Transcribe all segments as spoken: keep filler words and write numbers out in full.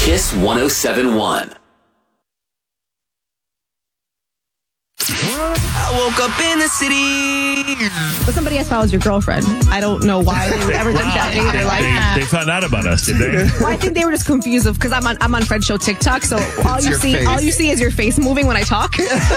Kiss one oh seven point one. I woke up in the city. But somebody else follows your girlfriend. I don't know why they would ever think that either. Like, They, they found out about us, did they? well, I think they were just confused of because I'm on I'm on Fred Show TikTok, so all you your see face. all you see is your face moving when I talk.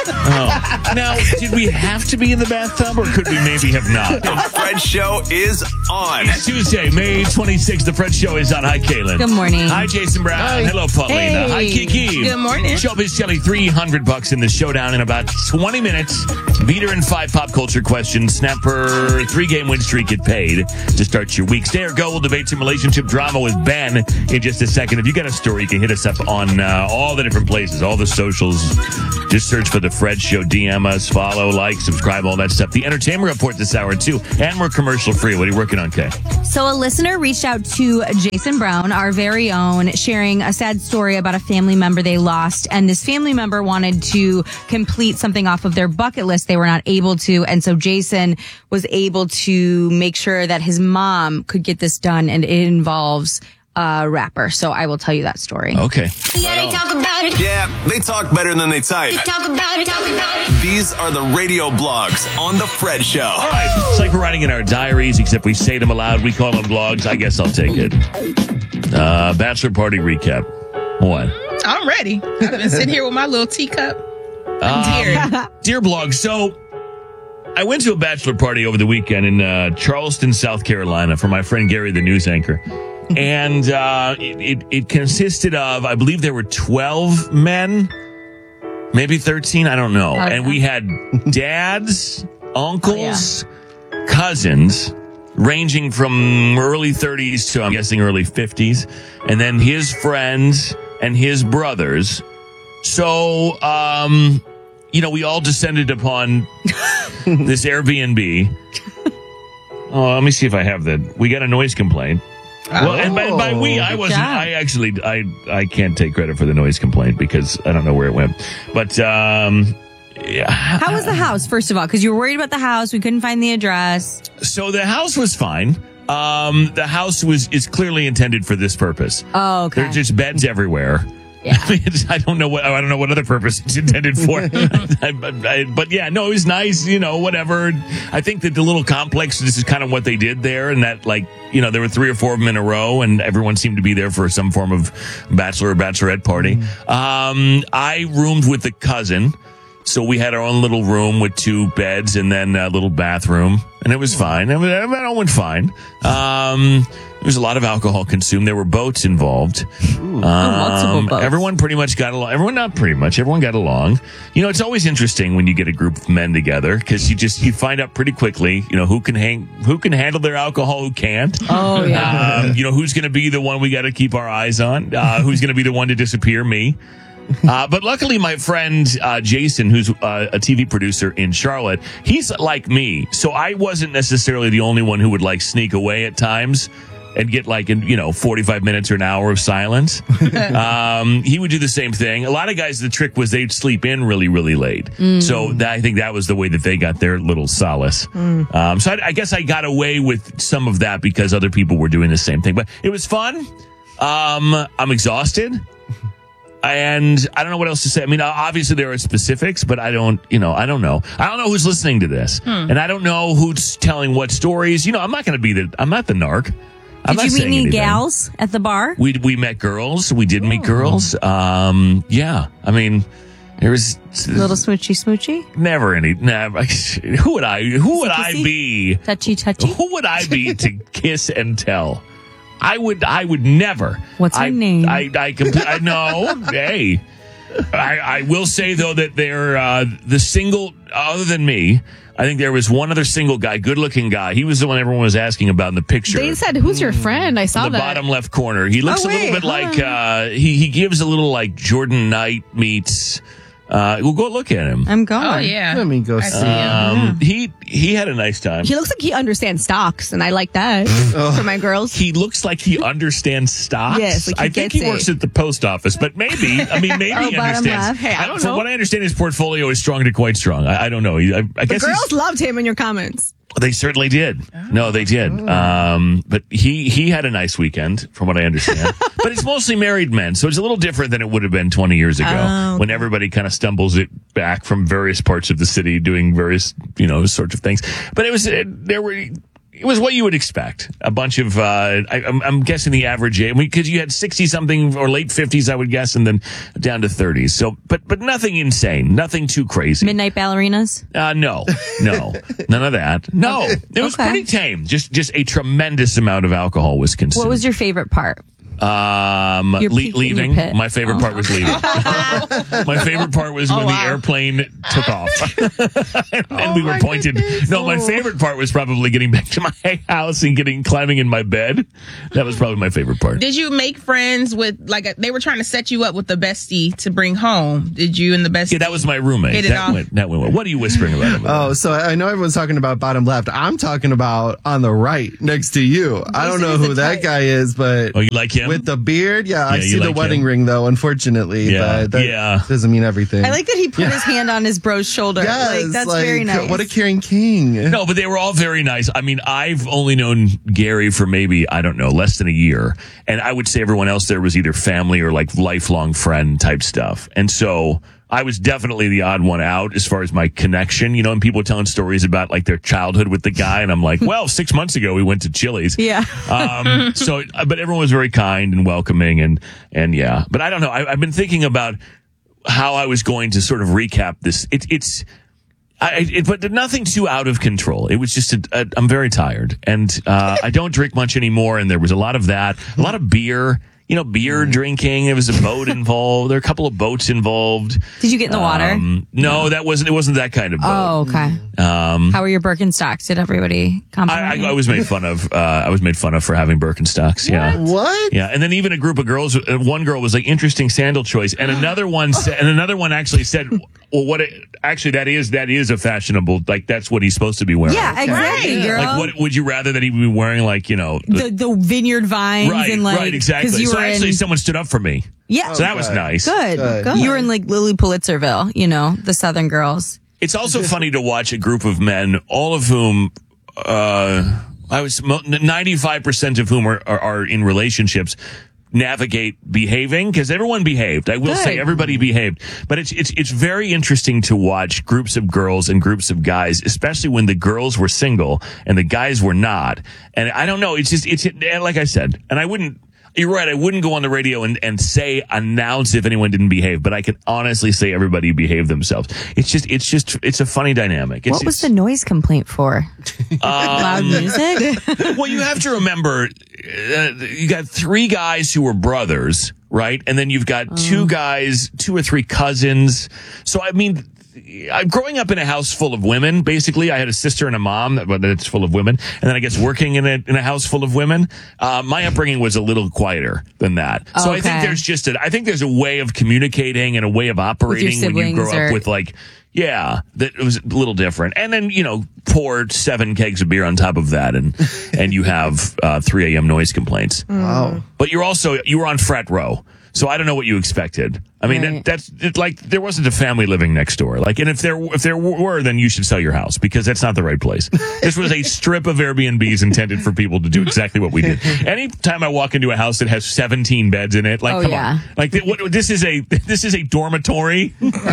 Oh. Now, did we have to be in the bathtub, or could we maybe have not? The Fred Show is on. It's Tuesday, May twenty-sixth. The Fred Show is on. Hi, Kaylin. Good morning. Hi, Jason Brown. Hi. Hello, Paulina. Hey. Hi, Kiki. Good morning. Showbiz Jelly, three hundred bucks in the showdown in about twenty minutes. Beater and five pop culture questions. Snap her three-game win streak. Get paid to start your week. Stay or go. We'll debate some relationship drama with Ben in just a second. If you got a story, you can hit us up on uh, all the different places, all the socials. Just search for The Fred Show. D M us, follow, like, subscribe, all that stuff. The Entertainment Report this hour, too. And we're commercial-free. What are you working on, Kay? So a listener reached out to Jason Brown, our very own, sharing a sad story about a family member they lost. And this family member wanted to complete something off of their bucket list. They were not able to. And so Jason was able to make sure that his mom could get this done. And it involves a rapper. So I will tell you that story. Okay. Yeah, they talk about it. Yeah, they talk better than they type. They talk about it. Talk about it. These are the radio blogs on The Fred Show. All right. It's like we're writing in our diaries, except we say them aloud. We call them blogs. I guess I'll take it. Uh, bachelor party recap. What? I'm ready. I've been sitting here with my little teacup. Um, dear blog, so I went to a bachelor party over the weekend in uh, Charleston, South Carolina for my friend Gary, the news anchor. And uh, it, it, it consisted of, I believe there were twelve men, maybe thirteen, I don't know. And we had dads, uncles, cousins, ranging from early thirties to, I'm guessing, early fifties. And then his friends and his brothers. So, um, you know, we all descended upon this Airbnb. Oh, let me see if I have that. We got a noise complaint. Well, and by, by we, I wasn't, job. I actually, I, I can't take credit for the noise complaint because I don't know where it went. But, um, yeah. How was the house, first of all? Because you were worried about the house. We couldn't find the address. So the house was fine. Um, the house was, is clearly intended for this purpose. Oh, okay. There's just beds everywhere. Yeah. I, mean, it's- I don't know what I don't know what other purpose it's intended for. I, I, but yeah, no, it was nice. You know, whatever. I think that the little complex. This is kind of what they did there, and that like you know there were three or four of them in a row, and everyone seemed to be there for some form of bachelor or bachelorette party. Mm. Um, I roomed with the cousin. So we had our own little room with two beds and then a little bathroom, and it was fine. I mean, it all went fine. Um, there was a lot of alcohol consumed. There were boats involved. Um, multiple boats. Everyone pretty much got along. Everyone, not pretty much. Everyone got along. You know, it's always interesting when you get a group of men together because you just you find out pretty quickly. You know who can hang, who can handle their alcohol, who can't. Oh, yeah. Um, you know who's going to be the one we got to keep our eyes on. Uh, who's going to be the one to disappear? Me. Uh, but luckily, my friend uh, Jason, who's uh, a T V producer in Charlotte, he's like me. So I wasn't necessarily the only one who would like sneak away at times and get like, in, you know, forty-five minutes or an hour of silence. um, he would do the same thing. A lot of guys, the trick was they'd sleep in really, really late. Mm. So that, I think that was the way that they got their little solace. Mm. Um, so I, I guess I got away with some of that because other people were doing the same thing. But it was fun. Um, I'm exhausted. And I don't know what else to say. I mean, obviously there are specifics, but I don't, you know, I don't know. I don't know who's listening to this. Hmm. And I don't know who's telling what stories. You know, I'm not going to be the, I'm not the narc. I'm Did not you meet saying any anything. gals at the bar? We, we met girls. We did meet girls. Um, yeah. I mean, there was A little smoochy smoochy? never any, never, who would I, who would I Kissy? be? Touchy touchy? Who would I be to kiss and tell? I would, I would never. What's her I, name? I, I, compl- I know. Hey, I, I will say though that they're uh, the single. Other than me, I think there was one other single guy, good-looking guy. He was the one everyone was asking about in the picture. They said, "Who's your friend?" I saw the that. bottom left corner. He looks Oh, a little wait, bit like huh. uh, he he gives a little like Jordan Knight meets. Uh, we'll go look at him. I'm going. Oh, yeah. Let me go I see see him. Um, he he had a nice time. He looks like he understands stocks, and I like that for my girls. He looks like he understands stocks. Yes, like he I think gets he works it. at the post office, but maybe. I mean, maybe Oh, he bottom understands. left. Hey, I don't From know. what I understand, his portfurio is strong to quite strong. I, I don't know. He, I, I The guess girls he's, loved him in your comments. They certainly did. No, they did. Um, but he he had a nice weekend, from what I understand. But it's mostly married men, so it's a little different than it would have been twenty years ago, Oh, okay. when everybody kind of stumbles it back from various parts of the city doing various, you know, sorts of things. But it was it, there were. It was what you would expect. A bunch of, uh, I, I'm, I'm guessing the average age, because you had sixty something or late fifties, I would guess, and then down to thirties. So, but, but nothing insane, nothing too crazy. Midnight ballerinas? Uh, no, no, none of that. No, it was Okay. pretty tame. Just, just a tremendous amount of alcohol was consumed. What was your favorite part? Um, Your le- peak in your leaving. pit. My favorite Oh. part was leaving. My favorite part was when Oh, the wow. airplane took off and, and we were my pointed. goodness. No, my favorite part was probably getting back to my house and getting climbing in my bed. That was probably my favorite part. Did you make friends with, like, a, they were trying to set you up with the bestie to bring home? Did you and the bestie? Yeah, that was my roommate. Hit it that off. went. That went well. What are you whispering about? Over there? Oh, so I know everyone's talking about bottom left. I'm talking about on the right next to you. I don't know is who the that type. guy is, but Oh, you like him? with the beard, yeah, I Yeah, you see the like wedding him? ring though, unfortunately. Yeah, but that yeah. doesn't mean everything. I like that he put his hand on his bro's shoulder. Yes, like, that's like, very nice. What a caring king. No, but they were all very nice. I mean, I've only known Gary for maybe, I don't know, less than a year. And I would say everyone else there was either family or like lifelong friend type stuff. And so I was definitely the odd one out as far as my connection, you know, and people were telling stories about like their childhood with the guy. And I'm like, well, six months ago we went to Chili's. Yeah. Um, so, but everyone was very kind and welcoming and, and yeah, but I don't know. I, I've been thinking about how I was going to sort of recap this. It, it's, I, it, but nothing too out of control. It was just, a, a, I'm very tired and, uh, I don't drink much anymore. And there was a lot of that, a lot of beer, you know, beer drinking. There was a boat involved. There were a couple of boats involved. Did you get in the water? Um, no, that wasn't, it wasn't that kind of boat. Oh, okay. Um, How were your Birkenstocks? Did everybody compliment I, you? I, I was made fun of. Uh, I was made fun of for having Birkenstocks. Yeah. What? Yeah, and then even a group of girls. uh, One girl was like, "Interesting sandal choice," and another one said, and another one actually said, "Well, what? It, actually, that is that is a fashionable. Like that's what he's supposed to be wearing." yeah, exactly, Right. girl. Like, what would you rather that he be wearing? Like, you know, the, the the vineyard vines right, and like right, 'cause exactly. You So were actually, in, someone stood up for me. yeah, So that was Okay. nice. good, Good. good. You were in like Lily Pulitzerville, you know, the Southern girls. It's also funny to watch a group of men, all of whom, uh, I was ninety-five percent of whom are, are, are in relationships, navigate behaving because everyone behaved. I will Good. say everybody behaved, but it's it's it's very interesting to watch groups of girls and groups of guys, especially when the girls were single and the guys were not. And I don't know. It's just it's like I said, and I wouldn't. You're right. I wouldn't go on the radio and, and say, announce if anyone didn't behave, but I can honestly say everybody behaved themselves. It's just, it's just, it's a funny dynamic. It's, What was the it's- noise complaint for? Loud music? well, you have to remember, uh, you got three guys who were brothers, right? And then you've got two guys, two or three cousins. So, I mean, I'm growing up in a house full of women. Basically, I had a sister and a mom that, well, that's full of women, and then I guess working in a in a house full of women. Uh, my upbringing was a little quieter than that. So I think Okay. there's just a I think there's a way of communicating and a way of operating when you siblings grow up or- with like. Yeah, that it was a little different. And then, you know, pour seven kegs of beer on top of that and and you have uh, three a.m. noise complaints. Wow. But you're also, you were on frat row. So I don't know what you expected. I mean, Right. that, that's it's like there wasn't a family living next door. Like, and if there if there were, then you should sell your house because that's not the right place. This was a strip of Airbnbs intended for people to do exactly what we did. Anytime I walk into a house that has seventeen beds in it, like, Oh, come yeah. on, like th- what, this is a this is a dormitory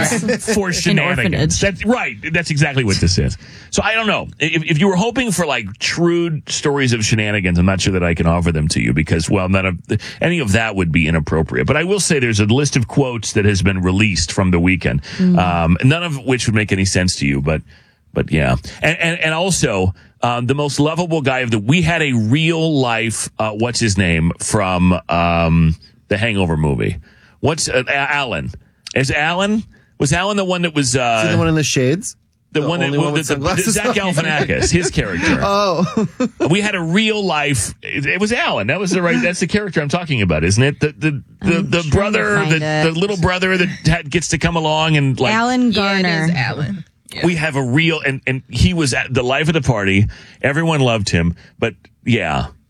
for shenanigans. orphanage. That's right. That's exactly what this is. So I don't know if if you were hoping for like true stories of shenanigans. I'm not sure that I can offer them to you because well, none of any of that would be inappropriate. But I will say there's a list of quotes that has been released from the weekend, um, none of which would make any sense to you. But but yeah, and and, and also. Um, the most lovable guy of the, we had a real life, uh, what's his name from, um, the Hangover movie. What's, uh, Alan? Is Alan, was Alan the one that was, Is he the uh, one in the shades? the, the one that, only one well, with the, the, the sunglasses Zach on? Galifianakis, his character. Oh. We had a real life, it, it was Alan. That was the right, that's the character I'm talking about, isn't it? The, the, the, I'm the trying brother, to find the, it. the little brother that had, gets to come along and like. Alan Yeah, it Garner. is Alan. We have a real, and, and he was at the life of the party. Everyone loved him, but yeah,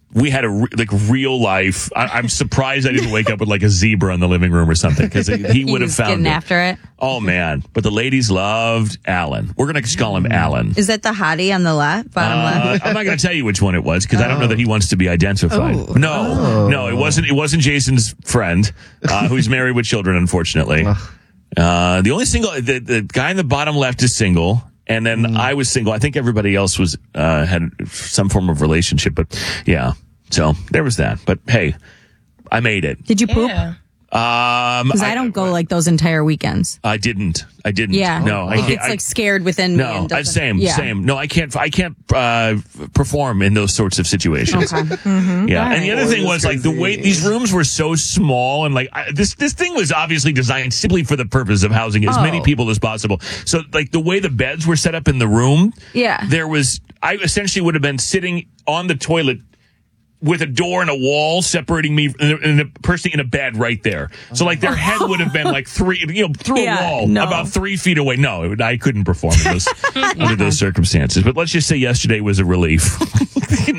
we had a re- like real life. I, I'm surprised I didn't wake up with like a zebra in the living room or something because he, he would have was found getting it. after it. Oh man! But the ladies loved Alan. We're gonna just call him Alan. Is that the hottie on the left, bottom left? Uh, I'm not going to tell you which one it was because I don't know that he wants to be identified. Oh. No, no, it wasn't. It wasn't Jason's friend, uh, who's married with children. Unfortunately, uh, the only single, the, the guy in the bottom left is single, and then I was single. I think everybody else was uh, had some form of relationship. But yeah, so there was that. But hey, I made it. Did you poop? Yeah. Um, Because I, don't go like those entire weekends. I didn't. I didn't. Yeah. No. I He can't. gets I- like scared within me. No, and uh, doesn't- same, yeah. same. No, I can't. I can't uh, perform in those sorts of situations. Okay. Mm-hmm. Yeah, and the other Boy, thing this was like the crazy. way these rooms were so small, and like I, this this thing was obviously designed simply for the purpose of housing as Oh. many people as possible. So like the way the beds were set up in the room, Yeah. there was I essentially would have been sitting on the toilet with a door and a wall separating me and a person in a bed right there. So like their head would have been like three, you know, through Yeah, a wall no. about three feet away. No, it would- I couldn't perform in those, under those circumstances. But let's just say yesterday was a relief.